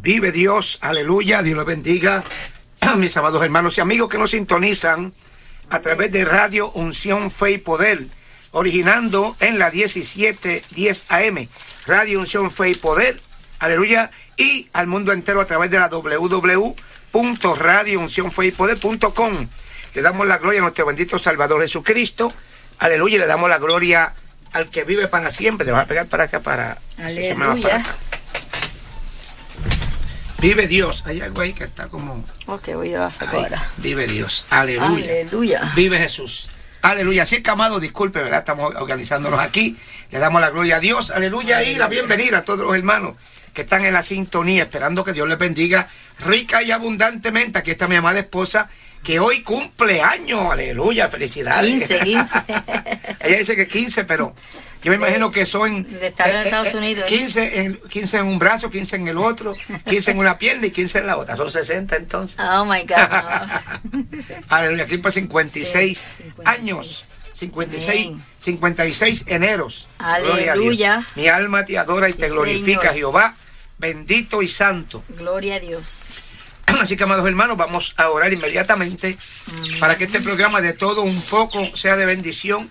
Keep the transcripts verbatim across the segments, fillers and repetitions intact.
Vive Dios, aleluya, Dios los bendiga, mis amados hermanos y amigos que nos sintonizan a través de Radio Unción, Fe y Poder, originando en la diecisiete diez A M, Radio Unción, Fe y Poder, aleluya, y al mundo entero a través de la doble u doble u doble u punto radio unción fe y poder punto com. Le damos la gloria a nuestro bendito Salvador Jesucristo, aleluya, y le damos la gloria al que vive para siempre. Te vas a pegar para acá, para... Aleluya. Para acá. Vive Dios. Hay algo ahí que está como... Ok, voy a ahora. Vive Dios. Aleluya. Aleluya. Vive Jesús. Aleluya. Así que, amado, disculpe, ¿verdad? Estamos organizándonos aquí. Le damos la gloria a Dios. Aleluya. Aleluya. Y la bienvenida a todos los hermanos que están en la sintonía, esperando que Dios les bendiga rica y abundantemente. Aquí está mi amada esposa, que hoy cumple años. Aleluya. Felicidades. quince, quince. Ella dice que quince, pero... yo me imagino que son de estar en eh, Estados eh, Unidos. quince en, quince en un brazo, quince en el otro, quince en una pierna y quince en la otra. Son sesenta entonces. Oh my God. No. Aleluya, aquí por cincuenta y seis sí, años. cincuenta y seis, bien. cincuenta y seis eneros. Aleluya. Gloria a Dios. Mi alma te adora y sí, te glorifica, Señor. Jehová, bendito y santo. Gloria a Dios. Así que, amados hermanos, vamos a orar inmediatamente mm. para que este programa de todo un poco sea de bendición.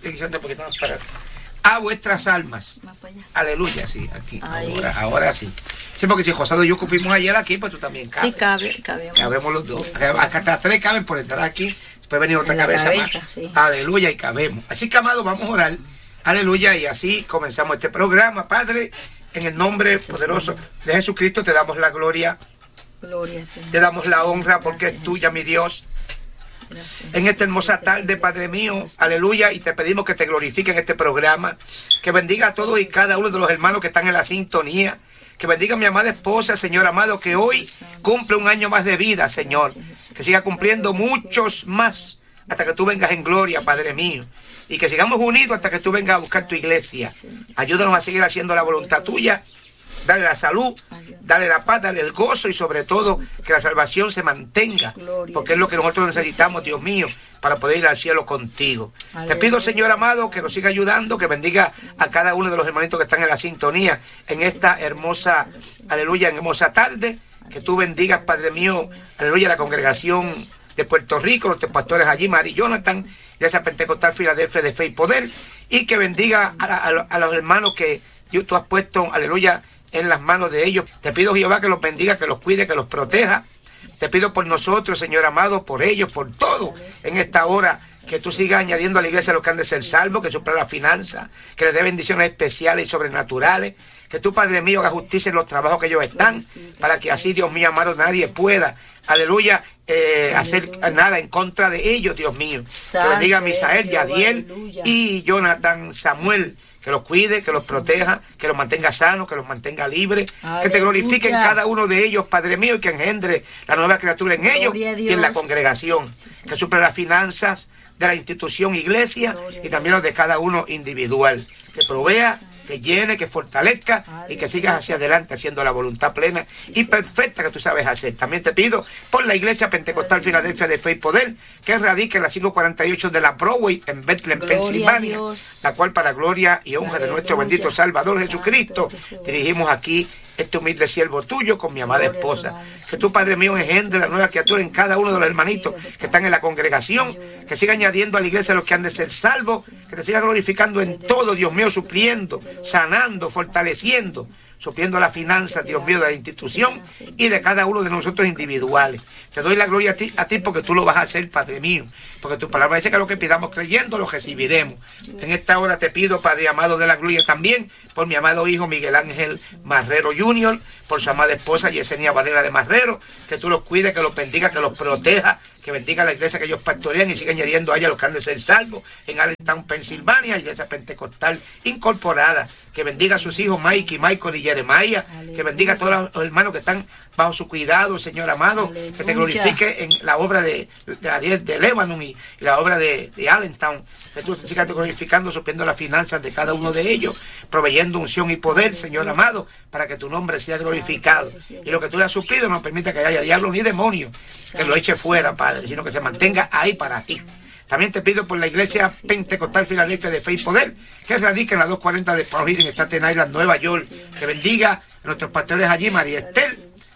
A vuestras almas. Aleluya, sí, aquí. Ahora, ahora sí. Sí, porque si Josado y yo cupimos ayer aquí, pues tú también cabes. Sí, cabe, cabemos. Cabemos los dos. Sí, acá hasta tres caben por entrar aquí. Después venir otra cabeza, cabeza más. Sí. Aleluya, y cabemos. Así que, amado, vamos a orar. Aleluya, y así comenzamos este programa. Padre, en el nombre sí, poderoso sí. de Jesucristo, te damos la gloria. Gloria, Señor. Te damos la honra porque gracias, es tuya, mi Dios. Gracias. En esta hermosa tarde, Padre mío, aleluya, y te pedimos que te glorifique en este programa, que bendiga a todos y cada uno de los hermanos que están en la sintonía, que bendiga a mi amada esposa, Señor amado, que hoy cumple un año más de vida, Señor, que siga cumpliendo muchos más hasta que tú vengas en gloria, Padre mío, y que sigamos unidos hasta que tú vengas a buscar tu iglesia. Ayúdanos a seguir haciendo la voluntad tuya. Dale la salud, dale la paz, dale el gozo y sobre todo que la salvación se mantenga, porque es lo que nosotros necesitamos, Dios mío, para poder ir al cielo contigo. Te pido, Señor amado, que nos siga ayudando, que bendiga a cada uno de los hermanitos que están en la sintonía en esta hermosa, aleluya, hermosa tarde, que tú bendigas, Padre mío, aleluya, la congregación de Puerto Rico, los pastores allí, Mari Jonathan, Iglesia Pentecostal Filadelfia de Fe y Poder, y que bendiga a, a, a los hermanos que Dios tú has puesto, aleluya, en las manos de ellos. Te pido, Jehová, que los bendiga, que los cuide, que los proteja. Te pido por nosotros, Señor amado, por ellos, por todo en esta hora, que tú sigas añadiendo a la iglesia los que han de ser salvos, que supla la finanza, que les dé bendiciones especiales y sobrenaturales, que tú, Padre mío, haga justicia en los trabajos que ellos están, para que así, Dios mío amado, nadie pueda, aleluya, eh, hacer nada en contra de ellos, Dios mío. Que bendiga a Misael, Yadiel y Jonathan, Samuel, que los cuide, que los proteja, que los mantenga sanos, que los mantenga libres, aleluya, que te glorifique en cada uno de ellos, Padre mío, y que engendre la nueva criatura en ellos y en la congregación, sí, sí. que suple las finanzas de la institución iglesia Gloria y también los de cada uno individual, que provea, que llene, que fortalezca Aleluya. Y que sigas hacia adelante haciendo la voluntad plena sí, y perfecta que tú sabes hacer. También te pido por la Iglesia Pentecostal Aleluya. Filadelfia de Fe y Poder, que radica en la quinientos cuarenta y ocho de la Broadway en Bethlehem, Gloria Pensilvania, la cual para gloria y honra Aleluya. De nuestro bendito Salvador Jesucristo dirigimos aquí este humilde siervo tuyo con mi amada Gloria esposa. Que tu Padre mío engendre la nueva criatura en cada uno de los hermanitos que están en la congregación, que siga añadiendo a la iglesia los que han de ser salvos, que te siga glorificando en todo, Dios mío, supliendo, sanando, fortaleciendo, supliendo las finanzas, Dios mío, de la institución y de cada uno de nosotros individuales. Te doy la gloria a ti, a ti porque tú lo vas a hacer, Padre mío, porque tu palabra dice que lo que pidamos creyendo lo recibiremos. En esta hora te pido, Padre amado de la gloria, también por mi amado hijo Miguel Ángel Marrero junior, por su amada esposa Yesenia Valera de Marrero, que tú los cuides, que los bendiga, que los proteja, que bendiga a la iglesia que ellos pastorean y siga añadiendo a ella los que han de ser salvos en Allentown, Pensilvania, iglesia pentecostal incorporada, que bendiga a sus hijos Mikey, Michael y Jeremiah, que bendiga a todos los hermanos que están bajo su cuidado, Señor amado, Aleluya. Que te glorifique en la obra de, de, de, de Lebanon y, y la obra de, de Allentown, que tú sigas glorificando, supliendo las finanzas de cada uno de ellos, proveyendo unción y poder, Señor amado, para que tu nombre sea glorificado. Y lo que tú le has suplido no permita que haya diablo ni demonio que lo eche fuera, Padre, sino que se mantenga ahí para ti. También te pido por la Iglesia Pentecostal Filadelfia de Fe y Poder, que radica en la doscientos cuarenta de Paul Hill en Staten Island, Nueva York, que bendiga a nuestros pastores allí, María Estel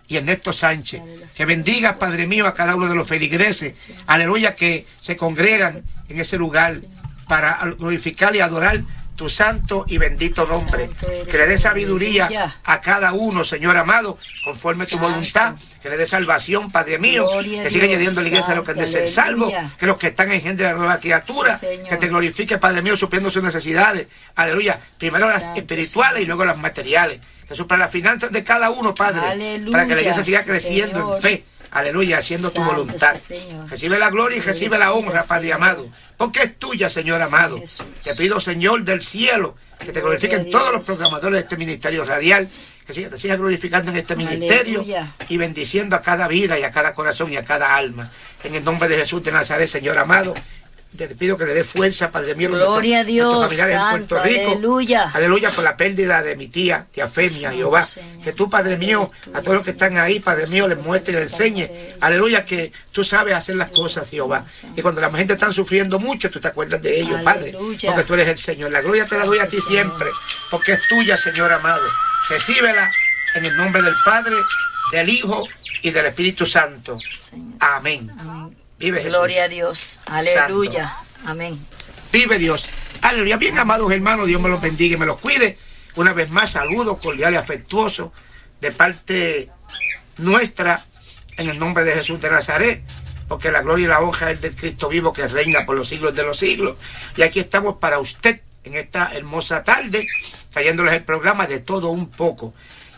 y Ernesto Sánchez. Que bendiga, Padre mío, a cada uno de los feligreses, aleluya, que se congregan en ese lugar para glorificar y adorar tu santo y bendito nombre. Que le dé sabiduría a cada uno, Señor amado, conforme tu voluntad. Que le dé salvación, Padre mío. Que siga añadiendo a la iglesia los que han de ser salvos. Que los que están en gente de la nueva criatura. Que te glorifique, Padre mío, supliendo sus necesidades. Aleluya. Primero las espirituales y luego las materiales. Que supla las finanzas de cada uno, Padre. Aleluya, para que la iglesia siga creciendo Señor. en fe. Aleluya, haciendo Santo tu voluntad. Señor. Recibe la gloria y recibe la honra, Padre amado. Porque es tuya, Señor amado. Jesús. Te pido, Señor del cielo, que te glorifiquen Gloria a todos los Dios. programadores de este ministerio radial. Que siga- te sigas glorificando en este ministerio Aleluya. y bendiciendo a cada vida y a cada corazón y a cada alma. En el nombre de Jesús de Nazaret, Señor amado. Te pido que le dé fuerza, Padre mío, Gloria a Dios, nuestros familiares en santo, Puerto Rico. aleluya. Aleluya, por la pérdida de mi tía, tía Femia, Santo Jehová. Señor. Que tú, Padre mío, a todos los que están ahí, Padre mío, les muestre y les enseñe. Aleluya, que tú sabes hacer las cosas, Jehová. Y cuando la gente está sufriendo mucho, tú te acuerdas de ellos, Padre. Aleluya. Porque tú eres el Señor. La gloria te la doy a ti Santo siempre, porque es tuya, Señor amado. Recíbela en el nombre del Padre, del Hijo y del Espíritu Santo. Señor. Amén. Amén. Vive Jesús. Gloria a Dios. Aleluya. Amén. Vive Dios. Aleluya. Bien, amados hermanos, Dios me los bendiga y me los cuide. Una vez más, saludos cordiales y afectuosos de parte nuestra, en el nombre de Jesús de Nazaret, porque la gloria y la honra es del Cristo vivo que reina por los siglos de los siglos. Y aquí estamos para usted en esta hermosa tarde, trayéndoles el programa de todo un poco.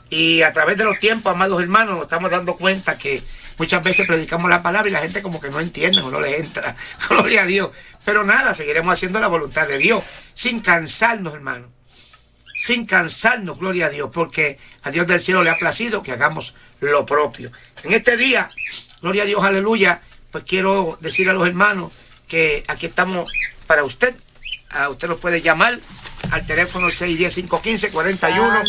Y a través de los tiempos, amados hermanos, nos estamos dando cuenta que muchas veces predicamos la palabra y la gente como que no entiende o no le entra. Gloria a Dios. Pero nada, seguiremos haciendo la voluntad de Dios, sin cansarnos, hermano. Sin cansarnos, gloria a Dios, porque a Dios del cielo le ha placido que hagamos lo propio. En este día, gloria a Dios, aleluya, pues quiero decir a los hermanos que aquí estamos para usted. A usted nos puede llamar al teléfono seis uno cero, cinco uno cinco, cuatro uno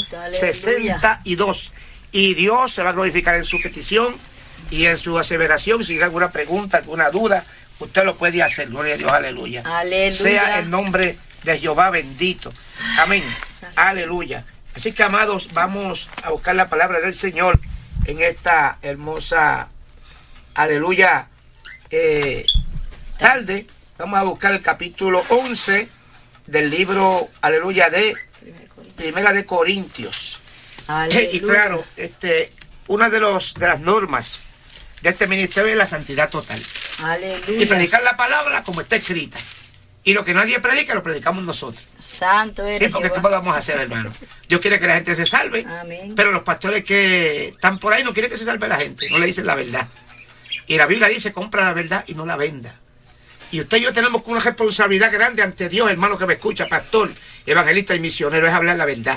seis dos. Y Dios se va a glorificar en su petición y en su aseveración. Si tiene alguna pregunta, alguna duda, usted lo puede hacer. Gloria a Dios, aleluya. Aleluya. Sea el nombre de Jehová bendito. Amén. Aleluya. Así que, amados, vamos a buscar la palabra del Señor en esta hermosa, aleluya, eh, tarde. Vamos a buscar el capítulo once del libro, aleluya, de Primera de Corintios. Aleluya. Y claro, este, una de, los, de las normas de este ministerio es la santidad total. Y Aleluya. predicar la palabra como está escrita. Y lo que nadie predica, lo predicamos nosotros. Santo eres Sí, porque Jehová. ¿qué podamos hacer, hermano? Dios quiere que la gente se salve, Amén. pero los pastores que están por ahí no quieren que se salve la gente, no le dicen la verdad. Y la Biblia dice, compra la verdad y no la venda. Y usted y yo tenemos una responsabilidad grande ante Dios, hermano que me escucha, pastor, evangelista y misionero, es hablar la verdad.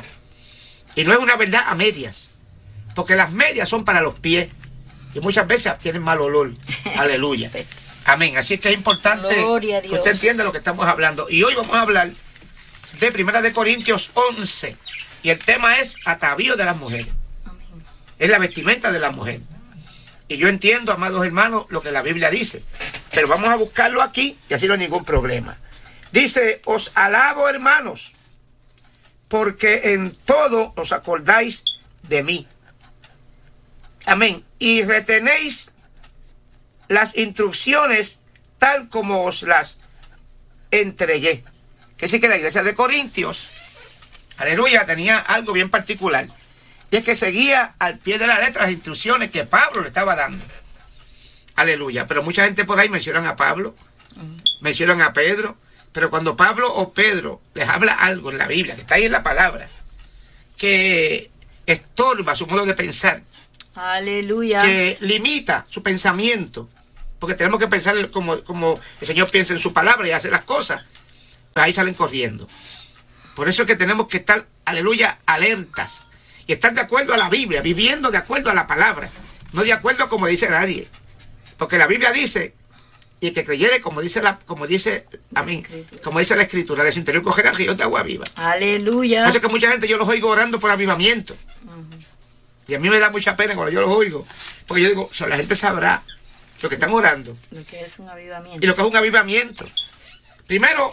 Y no es una verdad a medias, porque las medias son para los pies y muchas veces tienen mal olor. Aleluya. Amén. Así que es importante Gloria a que Dios. usted entienda lo que estamos hablando. Y hoy vamos a hablar de Primera de Corintios once. Y el tema es atavío de las mujeres. Amén. Es la vestimenta de la mujer. Y yo entiendo, amados hermanos, lo que la Biblia dice. Pero vamos a buscarlo aquí y así no hay ningún problema. Dice, os alabo, hermanos, porque en todo os acordáis de mí. Amén. Y retenéis las instrucciones tal como os las entregué. Que sí que la iglesia de Corintios, aleluya, tenía algo bien particular. Y es que seguía al pie de la letra las instrucciones que Pablo le estaba dando. Aleluya. Pero mucha gente por ahí mencionan a Pablo, uh-huh. mencionan a Pedro. Pero cuando Pablo o Pedro les habla algo en la Biblia, que está ahí en la palabra, que estorba su modo de pensar, aleluya, que limita su pensamiento, porque tenemos que pensar como, como el Señor piensa en su palabra y hace las cosas, pues ahí salen corriendo. Por eso es que tenemos que estar, aleluya, alertas y estar de acuerdo a la Biblia, viviendo de acuerdo a la palabra, no de acuerdo a como dice nadie, porque la Biblia dice, y el que creyere como dice la, como dice a mí, como dice la Escritura, de su interior cogerá ríos de agua viva. Aleluya. Por eso es que mucha gente yo los oigo orando por avivamiento. Uh-huh. Y a mí me da mucha pena cuando yo los oigo, porque yo digo, o sea, la gente sabrá lo que están orando. Lo que es un avivamiento. Y lo que es un avivamiento. Primero,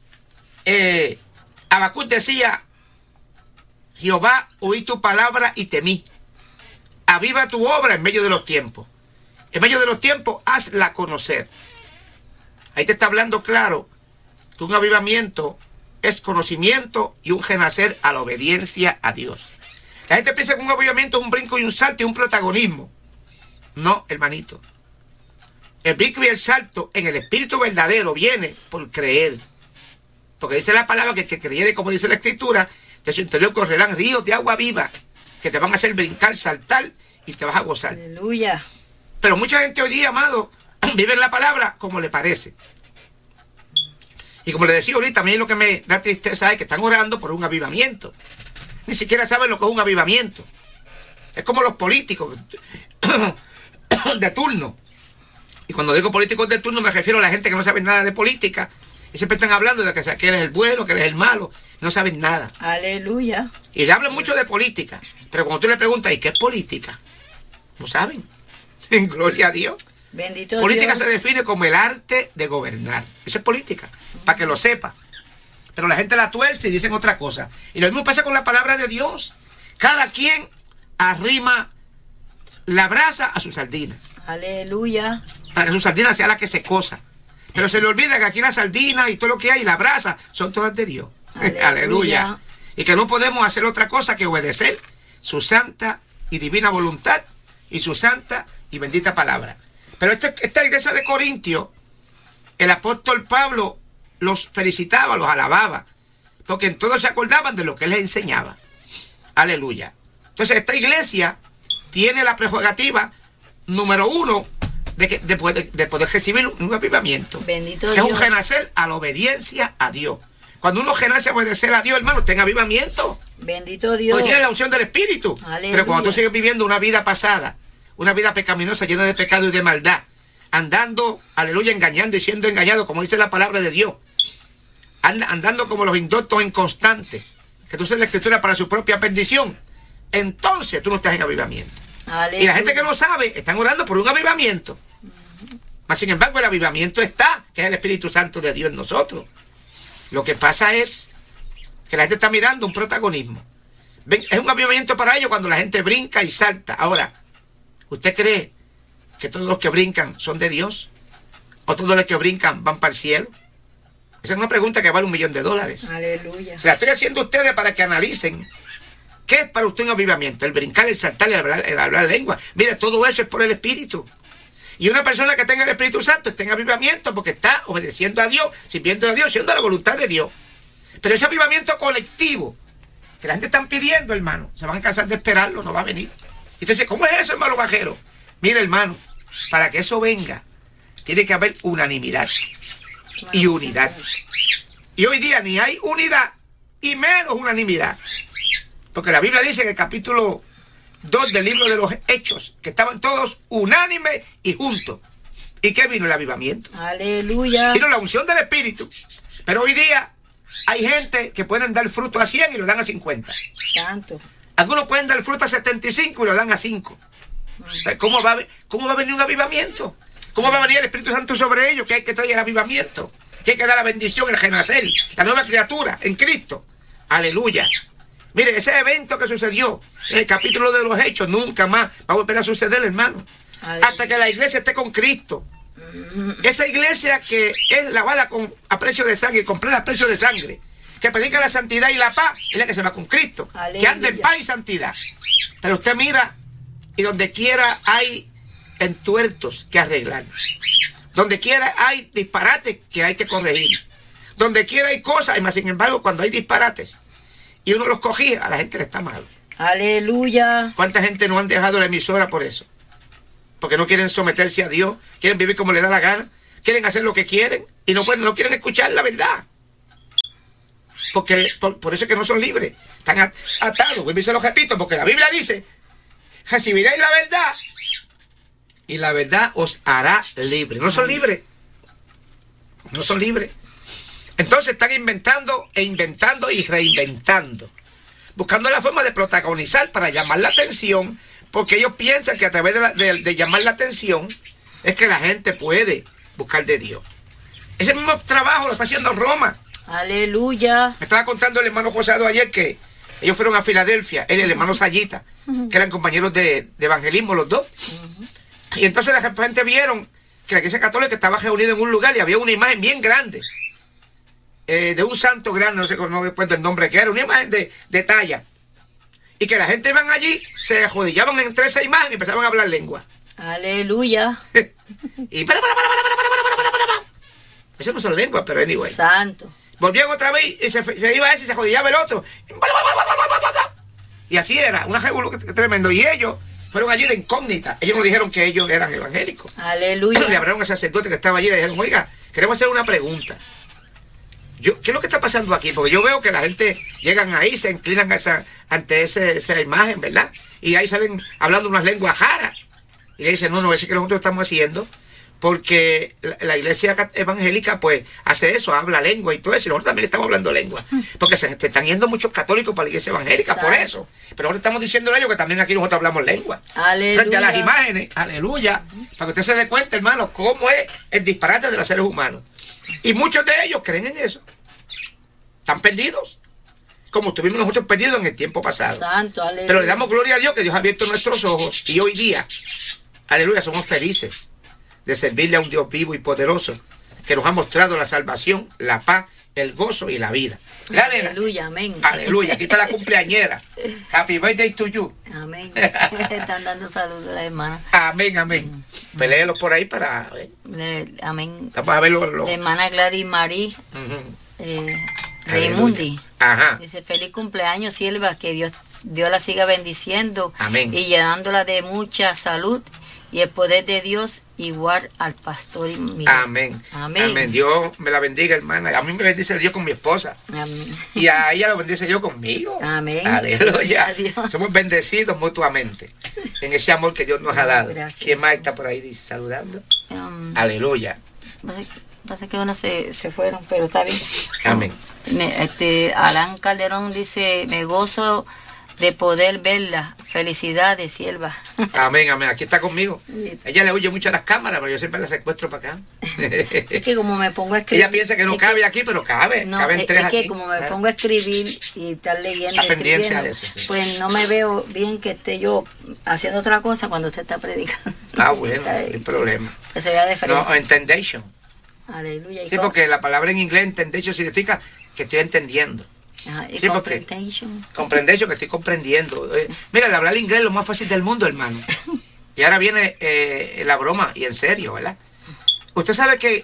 eh, Habacuc decía, Jehová, oí tu palabra y temí. aviva tu obra en medio de los tiempos. En medio de los tiempos, hazla conocer. Ahí te está hablando claro que un avivamiento es conocimiento y un renacer a la obediencia a Dios. La gente piensa que un avivamiento es un brinco y un salto y un protagonismo. No, hermanito. El brinco y el salto en el espíritu verdadero viene por creer. Porque dice la palabra que el que creyere, como dice la Escritura, de su interior correrán ríos de agua viva que te van a hacer brincar, saltar y te vas a gozar. Aleluya. Pero mucha gente hoy día, amado, vive en la palabra como le parece. Y como le decía ahorita, a mí lo que me da tristeza es que están orando por un avivamiento. Ni siquiera saben lo que es un avivamiento. Es como los políticos de turno. Y cuando digo políticos de turno me refiero a la gente que no sabe nada de política. Y siempre están hablando de que, que él es el bueno, que él es el malo. No saben nada. Aleluya. Y se habla mucho de política. Pero cuando tú le preguntas, ¿y qué es política? No saben. En gloria a Dios. Bendito Política Dios. se define como el arte de gobernar. Eso es política, para que lo sepa. Pero la gente la tuerce y dicen otra cosa. Y lo mismo pasa con la palabra de Dios. Cada quien arrima la brasa a su sardina. Aleluya. Para que su sardina sea la que se cosa. Pero se le olvida que aquí la sardina y todo lo que hay, la brasa, son todas de Dios. Aleluya. Aleluya. Y que no podemos hacer otra cosa que obedecer su santa y divina voluntad y su santa y bendita palabra. Pero esta, esta iglesia de Corintios, el apóstol Pablo los felicitaba, los alababa, porque en todo se acordaban de lo que él les enseñaba. Aleluya. Entonces esta iglesia tiene la prerrogativa número uno de, que, de, poder, de poder recibir un avivamiento. Bendito que Dios. es un renacer a la obediencia a Dios. Cuando uno renace a obedecer a Dios, hermano, tenga avivamiento. Bendito Dios. Porque tiene la unción del Espíritu. Aleluya. Pero cuando tú sigues viviendo una vida pasada, una vida pecaminosa, llena de pecado y de maldad, andando, aleluya, engañando y siendo engañado, como dice la palabra de Dios, And, andando como los indoctos inconstantes, que tú uses la Escritura para su propia perdición, entonces tú no estás en avivamiento. Aleluya. Y la gente que no sabe, están orando por un avivamiento. Uh-huh. Mas sin embargo, el avivamiento está, que es el Espíritu Santo de Dios en nosotros. Lo que pasa es que la gente está mirando un protagonismo. Ven, es un avivamiento para ellos cuando la gente brinca y salta. Ahora, ¿usted cree que todos los que brincan son de Dios? ¿O todos los que brincan van para el cielo? Esa es una pregunta que vale un millón de dólares. Aleluya. Se la estoy haciendo a ustedes para que analicen qué es para usted un avivamiento. El brincar, el saltar, el hablar, el hablar lengua. Mire, todo eso es por el Espíritu. Y una persona que tenga el Espíritu Santo está en avivamiento porque está obedeciendo a Dios, sirviendo a Dios, siendo la voluntad de Dios. Pero ese avivamiento colectivo que la gente está pidiendo, hermano, se van a cansar de esperarlo, no va a venir. Entonces, ¿cómo es eso, hermano Bajero? Mire, hermano, para que eso venga, tiene que haber unanimidad y unidad. Y hoy día ni hay unidad y menos unanimidad. Porque la Biblia dice en el capítulo dos del libro de los Hechos que estaban todos unánimes y juntos. ¿Y qué vino? El avivamiento. Aleluya. Vino la unción del Espíritu. Pero hoy día hay gente que pueden dar fruto a cien y lo dan a cincuenta. Santo. Algunos pueden dar fruto a setenta y cinco y lo dan a cinco. ¿Cómo va, a, ¿Cómo va a venir un avivamiento? ¿Cómo va a venir el Espíritu Santo sobre ellos? Que hay que traer el avivamiento. Que hay que dar la bendición, el renacer, la nueva criatura en Cristo. Aleluya. Mire, ese evento que sucedió en el capítulo de los Hechos nunca más va a volver a suceder, hermano. Aleluya. Hasta que la iglesia esté con Cristo. Esa iglesia que es lavada con, a precio de sangre, comprada a precio de sangre, que predica la santidad y la paz, es la que se va con Cristo. Aleluya. Que anda en paz y santidad. Pero usted mira, y donde quiera hay entuertos que arreglar. Donde quiera hay disparates que hay que corregir. Donde quiera hay cosas, y más sin embargo, cuando hay disparates y uno los cogía, a la gente le está mal. Aleluya. ¿Cuánta gente no han dejado la emisora por eso? Porque no quieren someterse a Dios, quieren vivir como les da la gana, quieren hacer lo que quieren y no pueden, no quieren escuchar la verdad. Porque por, por eso es que no son libres, están atados. Vuelvo y se lo repito, porque la Biblia dice: recibiréis la verdad y la verdad os hará libre. No son libres. No son libres. Entonces están inventando e inventando y reinventando, buscando la forma de protagonizar para llamar la atención, porque ellos piensan que a través de, la, de, de llamar la atención es que la gente puede buscar de Dios. Ese mismo trabajo lo está haciendo Roma. Aleluya. Me estaba contando el hermano Josado ayer que Ellos fueron a Filadelfia, él y el hermano Sayita, que eran compañeros de, de evangelismo los dos. Y entonces de repente vieron que la iglesia católica estaba reunida en un lugar y había una imagen bien grande, eh, de un santo grande, no sé cómo recuerdo el nombre que era, una imagen de, de talla. Y que la gente iban allí, se arrodillaban entre esa imagen y empezaban a hablar lengua. Aleluya. Y para, para, para, para, para, para, para, para, para. Eso no son lenguas, pero anyway. Santo. Volvían otra vez y se, se iba ese y se arrodillaba el otro. Y así era, una revolución tremendo. Y ellos fueron allí de incógnita. Ellos nos dijeron que ellos eran evangélicos. Aleluya. Le hablaron al sacerdote que estaba allí y le dijeron, oiga, queremos hacer una pregunta. Yo, ¿qué es lo que está pasando aquí? Porque yo veo que la gente llegan ahí, se inclinan a esa, ante ese, esa imagen, ¿verdad? Y ahí salen hablando unas lenguas jaras. Y le dicen, no, no, eso es que nosotros estamos haciendo, porque la, la iglesia evangélica, pues, hace eso, habla lengua y todo eso, y nosotros también estamos hablando lengua. Porque se, se están yendo muchos católicos para la iglesia evangélica, por eso. Pero nosotros estamos diciéndole a ellos que también aquí nosotros hablamos lengua. Aleluya. Frente a las imágenes, aleluya, para que usted se dé cuenta, hermano, cómo es el disparate de los seres humanos. Y muchos de ellos creen en eso. Están perdidos, como estuvimos nosotros perdidos en el tiempo pasado. Santo, aleluya. Pero le damos gloria a Dios que Dios ha abierto nuestros ojos y hoy día, aleluya, somos felices de servirle a un Dios vivo y poderoso que nos ha mostrado la salvación, la paz, el gozo y la vida. Aleluya, amén. Aleluya, aquí está la cumpleañera. Happy birthday to you. Amén. Están dando saludos a las hermanas. Amén, amén. Peléelos por ahí para ver. Le, amén. Vamos a ver los... los... La hermana Gladys Marie. Uh-huh. eh, Raimundi. Ajá. Dice, feliz cumpleaños, sierva, que Dios, Dios la siga bendiciendo. Amén. Y llenándola de mucha salud y el poder de Dios igual al pastor Miguel. Amén. Amén. Amén. Dios me la bendiga, hermana. A mí me bendice Dios con mi esposa. Amén. Y a ella lo bendice Dios conmigo. Amén. Aleluya. Adiós. Somos bendecidos mutuamente en ese amor que Dios nos ha dado. Gracias. ¿Quién más está por ahí dice, saludando? Um, Aleluya. Pasa, pasa que unos se, se fueron, pero está bien. Amén. Me, este, Alan Calderón dice, me gozo de poder verla. Felicidades, sierva. Amén, amén. Aquí está conmigo. Ella le huye mucho a las cámaras, pero yo siempre la secuestro para acá. Es que como me pongo a escribir... Ella piensa que no cabe que, aquí, pero cabe. No, Caben es, tres es que aquí. como me pongo a escribir y estar leyendo, La pendencia escribiendo, de eso, sí. pues no me veo bien que esté yo haciendo otra cosa cuando usted está predicando. Ah, Sí, bueno, no hay problema. Que se vea de frente. No, entendation. Aleluya. Sí, porque la palabra en inglés entendation significa que estoy entendiendo. Ajá, y Sí, porque- comprehension. Comprendation, que estoy comprendiendo. Eh, mira, el hablar inglés es lo más fácil del mundo, hermano. Y ahora viene eh, la broma, y en serio, ¿verdad? Usted sabe que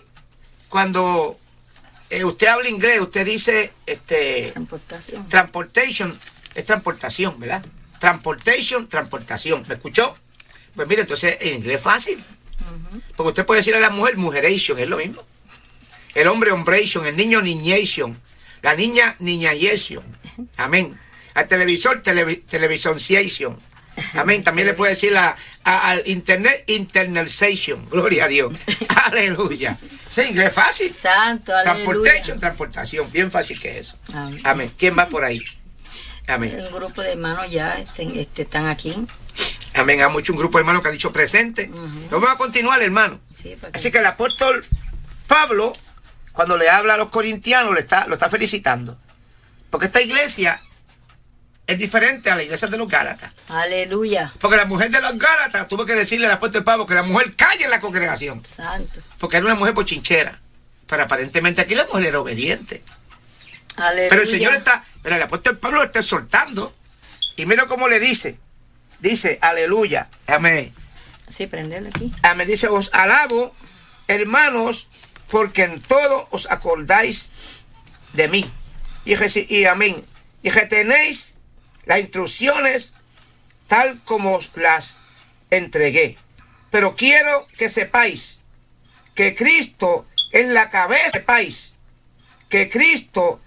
cuando eh, usted habla inglés, usted dice este Transportación. transportation, es transportación, ¿verdad? Transportation, transportación. ¿Me escuchó? Pues mire, entonces en inglés es fácil. Ujú. Porque usted puede decir a la mujer mujeration, es lo mismo. El hombre hombration, el niño niñation, la niña niñayation. Amén. Al televisor, televi televisionciation. Amén. También le puede decir a, a- al internet internalization. Gloria a Dios. Aleluya. Sí, inglés fácil. Santo, aleluya. Transportation, transportación. Bien fácil que eso. Amén. Amén. ¿Quién va por ahí? Amén. Un grupo de hermanos ya este, este, están aquí. Amén. Hay mucho un grupo de hermanos que ha dicho presente. Ujú. Vamos a continuar, hermano. Sí, para que- Así que el apóstol Pablo, cuando le habla a los corintianos, le está, lo está felicitando. Porque esta iglesia es diferente a la iglesia de los Gálatas. Aleluya. Porque la mujer de los Gálatas tuvo que decirle al apóstol Pablo que la mujer calle en la congregación. Santo. Porque era una mujer bochinchera. Pero aparentemente aquí la mujer era obediente. Aleluya. Pero el Señor está, pero el apóstol Pablo lo está soltando. Y mira cómo le dice. Dice, aleluya. Amén. Sí, prendele aquí. Amén. Dice, os alabo, hermanos, porque en todo os acordáis de mí. Y, reci- y amén. Y retenéis las instrucciones tal como os las entregué. Pero quiero que sepáis que Cristo es la cabeza. Sepáis que Cristo